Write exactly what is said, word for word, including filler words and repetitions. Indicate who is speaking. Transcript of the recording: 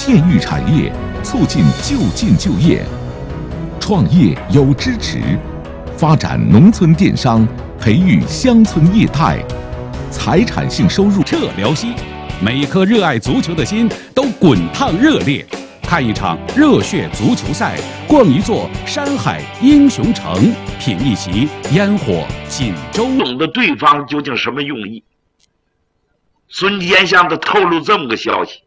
Speaker 1: 电育产业，促进就近就业，创业有支持，发展农村电商，培育乡村业态，财产性收入。
Speaker 2: 彻辽西，每一颗热爱足球的心都滚烫热烈。看一场热血足球赛，逛一座山海英雄城，品一席烟火锦州。
Speaker 3: 懂得对方究竟什么用意。孙坚向他透露这么个消息：